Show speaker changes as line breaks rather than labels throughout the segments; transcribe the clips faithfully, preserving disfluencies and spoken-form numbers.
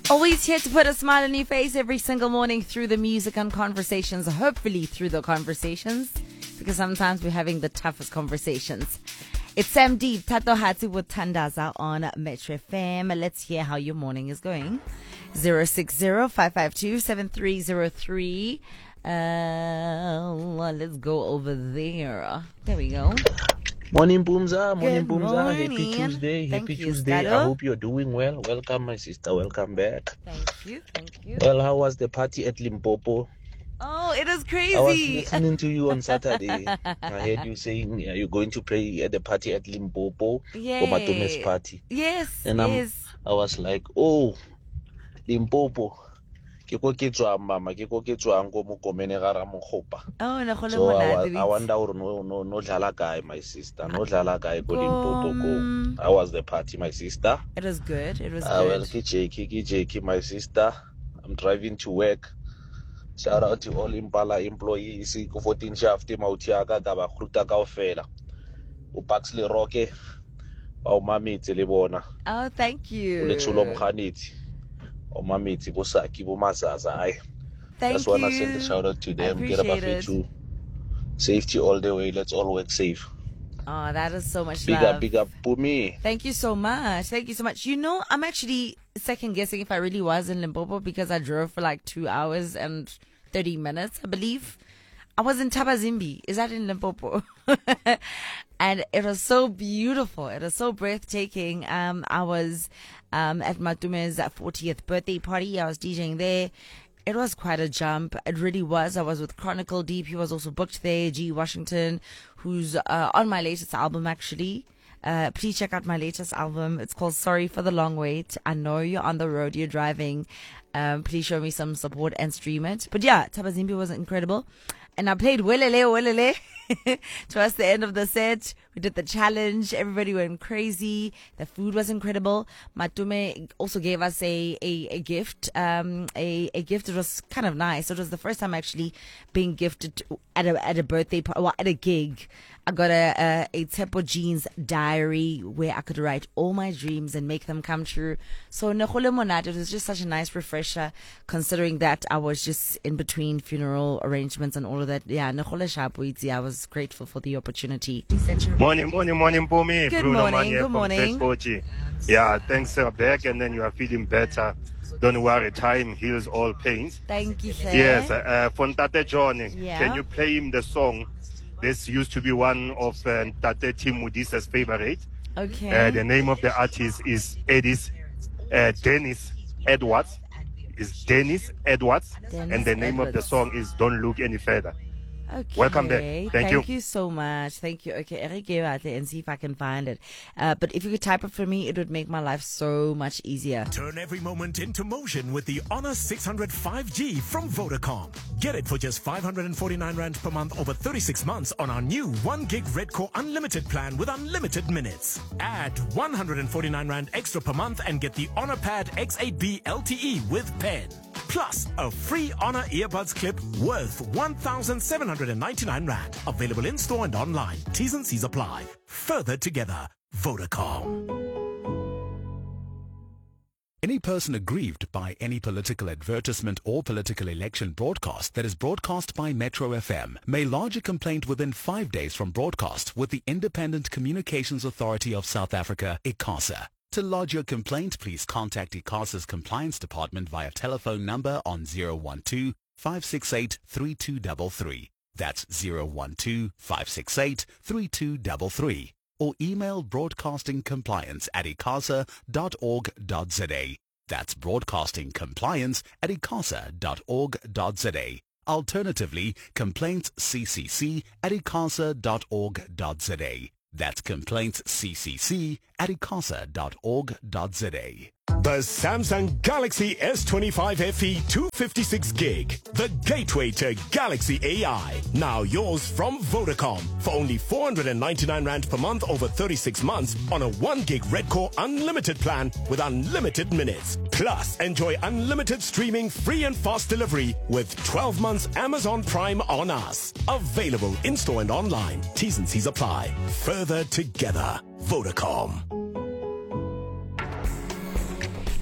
Always here to put a smile on your face every single morning through the music and conversations, hopefully through the conversations, because sometimes we're having the toughest conversations. It's Sam Deep, Tato Hati with Tandaza on Metro F M. Let's hear how your morning is going. zero six zero, five five two, seven three zero three. Uh, let's go over there. There we go.
Morning, Boomza. Morning,
Good
Boomza.
morning.
Happy Tuesday.
Thank
Happy
you,
Tuesday.
Scado.
I hope you're doing well. Welcome, my sister. Welcome back.
Thank you, thank you.
Well, how was the party at Limpopo?
Oh, it is
I was
crazy.
listening to you on Saturday. I heard you saying yeah, you're going to play at the party at Limpopo for Matume's
Yeah.
party.
Yes,
And I'm,
yes.
I was like, oh, Limpopo. Ke ko ke tswa mama ke ko ke tswa ngo mo komene ga ra mokgopa.
Oh, no, go le
So I, was,
monate,
I wonder or no no no dlala kae, my sister. No dlala kae go Limpopo go.
Um,
How was the party, my sister?
It was good. It was
Ah, well,
good.
ke Jakey, ke Jakey, my sister. I'm driving to work. Shout out to all Impala employees. Ko fourteen shaft mauti aka ka ba khruta kaofela. O Paxley Roke. Ba o mametsi le bona.
Oh, thank
O
you.
le tsolo mokhanetsi. O mametsi bo saki bo mazaza ai.
Thank
That's why I send
you.
a shout out to
I
them. Get
appreciate
about
it.
to safety all the way. Let's all work safe.
Oh, that is so much
Big
love.
up, big up, Pumi.
Thank you so much. Thank you so much. You know, I'm actually second guessing if I really was in Limpopo because I drove for like two hours and thirty minutes, I believe. I was in Tabazimbi. Is that in Limpopo? And it was so beautiful. It was so breathtaking. Um, I was um, at Matume's fortieth birthday party. I was DJing there. It was quite a jump. It really was. I was with Chronicle Deep. He was also booked there. G. Washington, who's uh, on my latest album, actually. Uh, please check out my latest album. It's called Sorry for the Long Wait. I know you're on the road, you're driving. Um, please show me some support and stream it. But yeah, Tabazimbi was incredible. And I played Welele Welele towards the end of the set. We did the challenge. Everybody went crazy. The food was incredible. Matume also gave us a, a, a gift. Um, a, a gift. It was kind of nice. It was the first time actually being gifted to, at a at a birthday party, well, at a gig. I got a, a, a Tepo Jeans diary where I could write all my dreams and make them come true. So, Nekole Monat, it was just such a nice refresher considering that I was just in between funeral arrangements and all of that. Yeah, Nekole Shapuiti, I was grateful for the opportunity.
Morning, morning, morning, Bumi.
Good
Bruno
morning,
Manye
good
from
morning.
Fescochi. Yeah, thanks, uh, back, and then you are feeling better. Don't worry, time heals all pains.
Thank you, sir.
Yes, uh, for Tate John,
Yeah.
can you play him the song? This used to be one of uh, Tate Tim Mudisa's favorite.
Okay.
Uh, the name of the artist is Edis, uh, Dennis Edwards. Is Dennis Edwards,
Dennis
and the name of the
Edwards.
song is Don't Look Any Further.
Okay.
Welcome back. Thank
Thank
you.
you so much. Thank you. Okay, Eric, go out there and see if I can find it. Uh, but if you could type it for me, it would make my life so much easier.
Turn every moment into motion with the Honor six hundred five G from Vodacom. Get it for just five hundred forty-nine rand per month over thirty-six months on our new one gig Red Core Unlimited plan with unlimited minutes. Add one hundred forty-nine rand extra per month and get the Honor Pad X eight B L T E with pen. Plus, a free Honor earbuds clip worth one thousand seven hundred ninety-nine rand. Available in store and online. T's and C's apply. Further together, Vodacom.
Any person aggrieved by any political advertisement or political election broadcast that is broadcast by Metro F M may lodge a complaint within five days from broadcast with the Independent Communications Authority of South Africa, ICASA. To lodge your complaint, please contact ICASA's Compliance Department via telephone number on zero one two, five six eight, three two three three. That's zero one two, five six eight, three two three three. Or email broadcastingcompliance at icasa dot org dot za. That's broadcastingcompliance at icasa dot org dot za. Alternatively, complaintsccc at icasa dot org dot za. That's complaintsccc at icasa dot org dot za.
The Samsung Galaxy S twenty-five F E two fifty-six gig. The gateway to Galaxy A I. Now yours from Vodacom for only four hundred ninety-nine rand per month over thirty-six months on a one gig Red Core Unlimited plan with unlimited minutes. Plus, enjoy unlimited streaming, free and fast delivery with twelve months Amazon Prime on us. Available in-store and online. T's and C's apply. Further together. Vodacom.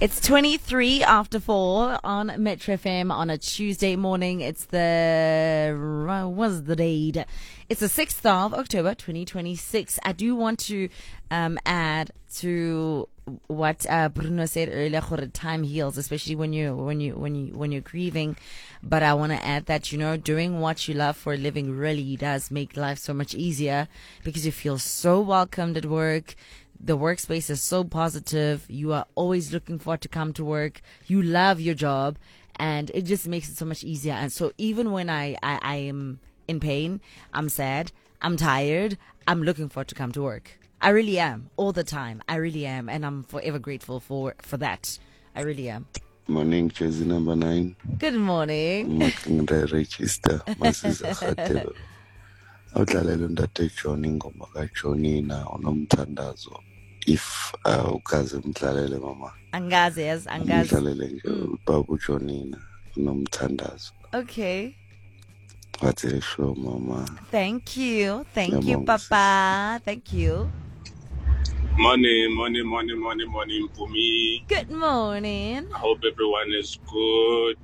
It's twenty-three after four on Metro F M on a Tuesday morning. It's the, what's the date? It's the sixth of October, twenty twenty-six. I do want to um, add to what uh, Bruno said earlier, time heals, especially when you when you when you when you're grieving. But I want to add that, you know, doing what you love for a living really does make life so much easier because you feel so welcomed at work. The workspace is so positive. You are always looking forward to come to work. You love your job, and it just makes it so much easier. And so even when I, I, I am in pain, I'm sad, I'm tired, I'm looking forward to come to work. I really am, all the time. I really am, and I'm forever grateful for for that. I really am.
Morning, Jersey number nine.
Good morning.
Makingre register. Masisa Khatelo. Awudlalela undade John ingoma kaJonina unomthandazo. If uh, ukaze mdlalele mama.
Angazi, yes, angazi.
Mdlalele nje ubaba Jonina unomthandazo.
Okay.
What's the show, mama?
Thank you. Thank you, Papa. Thank you.
Morning, morning, morning, morning, morning, Mpumi.
Good morning.
I hope everyone is good.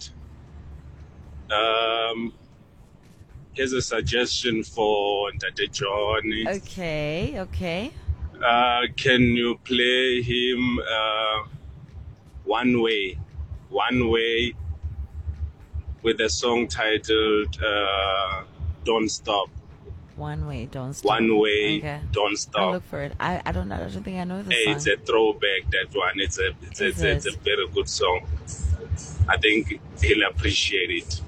Um, here's a suggestion for Ntate John.
Okay, okay.
Uh, can you play him uh, One Way? One Way with a song titled uh, Don't Stop.
One Way, Don't Stop.
One Way,
okay.
Don't
I'll
Stop.
look for it. I, I don't know. I don't think I know the
Hey,
song.
it's a throwback, that one. It's a it's, a, it's, a, it's a very good song. I think he'll appreciate it.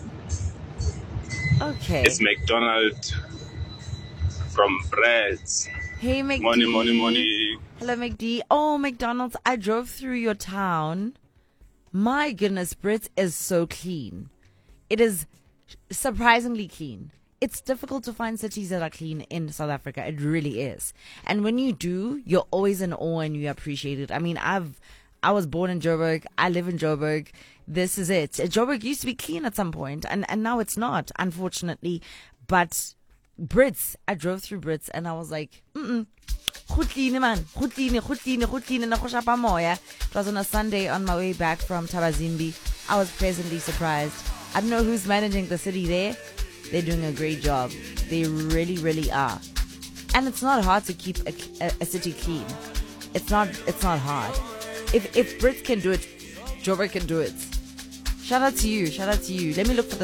Okay.
It's McDonald from Breads.
Hey, McD.
Morning, morning, morning.
Hello, McD. Oh, McDonald's. I drove through your town. My goodness, Brits is so clean. It is surprisingly clean. It's difficult to find cities that are clean in South Africa. It really is. And when you do, you're always in awe and you appreciate it. I mean, I've, I was born in Joburg. I live in Joburg. This is it. Joburg used to be clean at some point, and, and now it's not, unfortunately. But Brits, I drove through Brits and I was like, mm-mm. Goed clean, man. Goed clean, goed clean, goed clean. And it was on a Sunday on my way back from Tabazimbi. I was pleasantly surprised. I don't know who's managing the city there. They're doing a great job. They really, really are. And it's not hard to keep a, a, a city clean. It's not. It's not hard. If if Brits can do it, Joburg can do it. Shout out to you. Shout out to you. Let me look for the